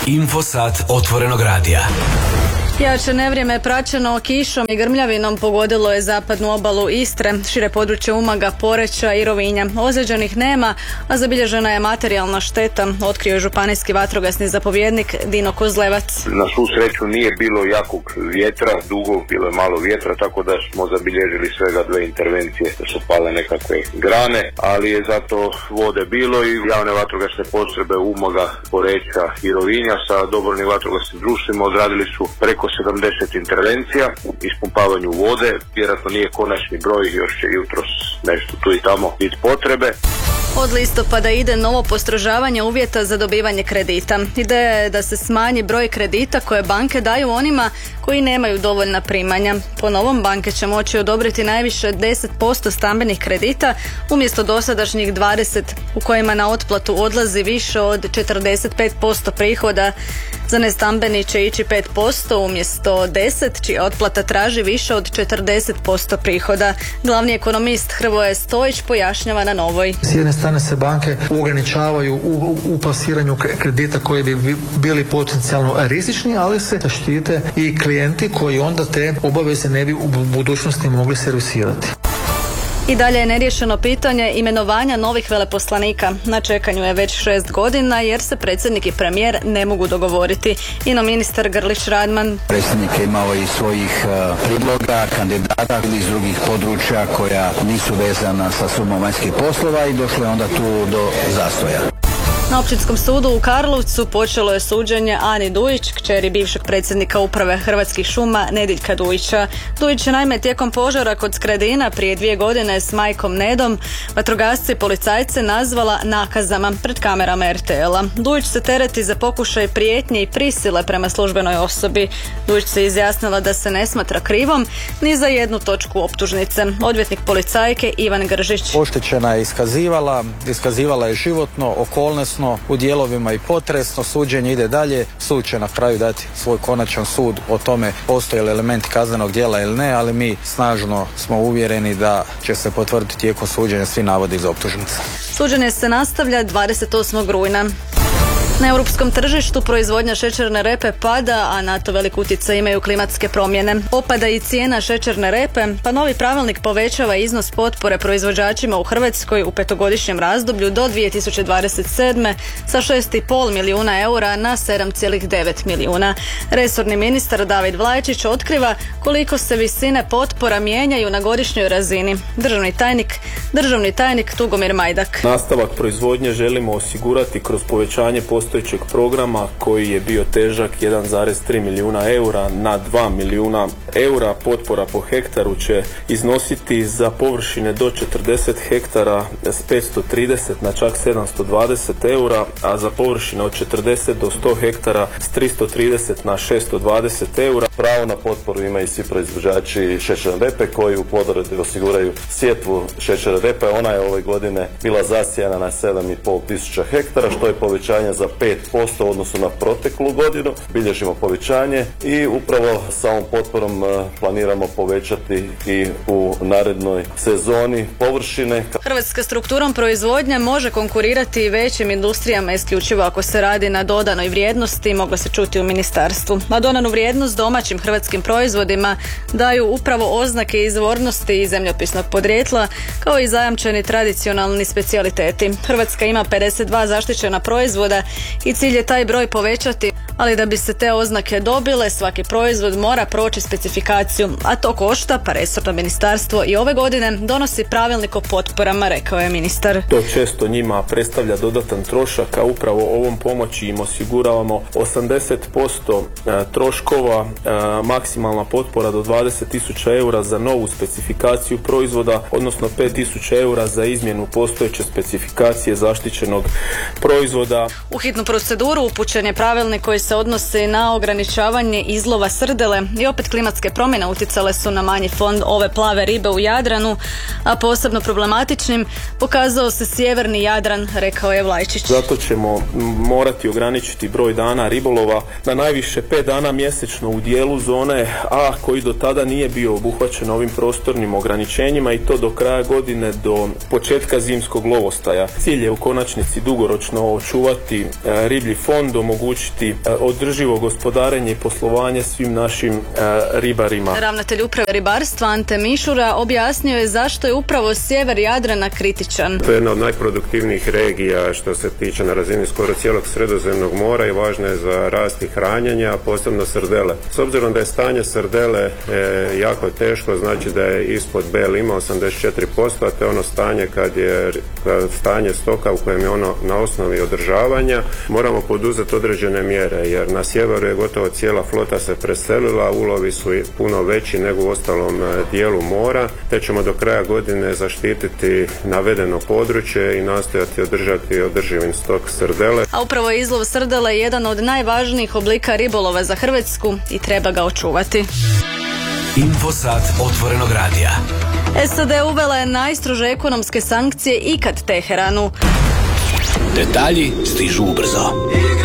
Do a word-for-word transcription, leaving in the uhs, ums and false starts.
Infosat otvorenog radija. Jače nevrijeme praćeno kišom i grmljavinom pogodilo je zapadnu obalu Istre, šire područje Umaga, Poreča i Rovinja. Ozlijeđenih nema, a zabilježena je materijalna šteta, otkrio je županijski vatrogasni zapovjednik Dino Kozlevac. Na svu sreću nije bilo jakog vjetra, dugo bilo je malo vjetra, tako da smo zabilježili svega dve intervencije, da su pale nekakve grane, ali je zato vode bilo i javne vatrogasne postrojbe Umaga, Poreča i Rovinja sa dobrovoljnim vatrogasnim društvima odradili su preko sedamdeset intervencija u ispumpavanju vode. Vjerojatno nije konačni broj, još će jutros nešto tu i tamo biti potrebe. Od listopada ide novo postrožavanje uvjeta za dobivanje kredita. Ideja je da se smanji broj kredita koje banke daju onima koji nemaju dovoljna primanja. Po novom banke će moći odobriti najviše deset posto stambenih kredita umjesto dosadašnjih dvadeset u kojima na otplatu odlazi više od četrdeset pet posto prihoda. Za nestambeni će ići pet posto umjesto deset, čija otplata traži više od četrdeset posto prihoda. Glavni ekonomist Hrvoje Stojić pojašnjava na Novoj. S jedne strane se banke ograničavaju u, u plasiranju kredita koji bi bili potencijalno rizični, ali se štite i klijenti koji onda te obaveze ne bi u budućnosti mogli servisirati. I dalje je neriješeno pitanje imenovanja novih veleposlanika. Na čekanju je već šest godina jer se predsjednik i premijer ne mogu dogovoriti. Ino ministar Grlić Radman. Predsjednik je imao i svojih uh, prijedloga, kandidata iz drugih područja koja nisu vezana sa sumom vanjskih poslova i došlo je onda tu do zastoja. Na Općinskom sudu u Karlovcu počelo je suđenje Ani Dujić, kćeri bivšeg predsjednika uprave Hrvatskih šuma Nediljka Dujića. Dujić je naime tijekom požara kod Skradina prije dvije godine s majkom Nedom vatrogasce i policajce nazvala nakazama pred kamerama er te el-a. Dujić se tereti za pokušaj prijetnje i prisile prema službenoj osobi. Dujić se izjasnila da se ne smatra krivom ni za jednu točku optužnice. Odvjetnik policajke Ivan Gržić. Oštećena je iskazivala, iskazivala je životno, okolnosno, u dijelovima i potresno, suđenje ide dalje, sud će na kraju dati svoj konačan sud o tome postoje li elementi kaznenog djela ili ne, ali mi snažno smo uvjereni da će se potvrditi tijekom suđenja svi navodi iz optužnice. Suđenje se nastavlja dvadeset osmog rujna. Na europskom tržištu proizvodnja šećerne repe pada, a na to velik utjecaj imaju klimatske promjene. Opada i cijena šećerne repe, pa novi pravilnik povećava iznos potpore proizvođačima u Hrvatskoj u petogodišnjem razdoblju do dvije tisuće dvadeset sedme sa šest i pol milijuna eura na sedam zarez devet milijuna. Resorni ministar David Vlajčić otkriva koliko se visine potpora mijenjaju na godišnjoj razini. Državni tajnik, državni tajnik Tugomir Majdak. Nastavak proizvodnje želimo osigurati kroz povećanje postojećeg programa koji je bio težak jedan zarez tri milijuna eura na dva milijuna eura. Potpora po hektaru će iznositi za površine do četrdeset hektara s petsto trideset na čak sedamsto dvadeset eura, a za površine od četrdeset do sto hektara s tristo trideset na šesto dvadeset eura. Pravo na potporu imaju svi proizvođači šećerne repe koji u plodoredi osiguraju sjetvu šećerne repe. Ona je ove godine bila zasijana na sedam i pol tisuća hektara, što je povećanje za pet posto u odnosu na proteklu godinu. Bilježimo povećanje i upravo sa ovom potporom planiramo povećati i u narednoj sezoni površine. Hrvatska strukturom proizvodnje može konkurirati većim industrijama isključivo ako se radi na dodanoj vrijednosti, moglo se čuti u ministarstvu. A dodanu vrijednost domaćim hrvatskim proizvodima daju upravo oznake izvornosti i zemljopisnog podrijetla, kao i zajamčeni tradicionalni specijaliteti. Hrvatska ima pedeset dva zaštićena proizvoda i cilj je taj broj povećati, ali da bi se te oznake dobile, svaki proizvod mora proći specifikaciju, a to košta, pa resorno ministarstvo i ove godine donosi pravilnik o potporama, rekao je ministar. To često njima predstavlja dodatan trošak, a upravo ovom pomoći im osiguravamo osamdeset posto troškova, maksimalna potpora do dvadeset tisuća eura za novu specifikaciju proizvoda, odnosno pet tisuća eura za izmjenu postojeće specifikacije zaštićenog proizvoda. U hitnu proceduru upućen je pravilnik koji se odnosi na ograničavanje izlova srdele i opet klimatske promjene utjecale su na manji fond ove plave ribe u Jadranu, a posebno problematičnim pokazao se sjeverni Jadran, rekao je Vlajčić. Zato ćemo morati ograničiti broj dana ribolova na najviše pet dana mjesečno u dijelu zone A koji do tada nije bio obuhvaćen ovim prostornim ograničenjima i to do kraja godine do početka zimskog lovostaja. Cilj je u konačnici dugoročno očuvati riblji fond, omogućiti održivo gospodarenje i poslovanje svim našim ribarima. Ravnatelj uprave ribarstva Ante Mišura objasnio je zašto je upravo sjever Jadrana kritičan. To je jedna od najproduktivnijih regija što se tiče na razini skoro cijelog Sredozemnog mora i važna je za rast i hranjenje, a posebno srdele. S obzirom da je stanje srdele e, jako teško, znači da je ispod B L ima osamdeset četiri posto, a to je ono stanje kad je kad stanje stoka u kojem je ono na osnovi održavanja, moramo poduzeti određene mjere, jer na sjeveru je gotovo cijela flota se preselila, ulovi su puno veći nego u ostalom dijelu mora, te ćemo do kraja godine zaštititi navedeno područje i nastojati održati održivim stok srdele. A upravo je izlov srdele jedan od najvažnijih oblika ribolova za Hrvatsku i treba ga očuvati. Infosat otvorenog radija. S A D uvela je najstrože ekonomske sankcije ikad Teheranu. Detalji stižu ubrzo.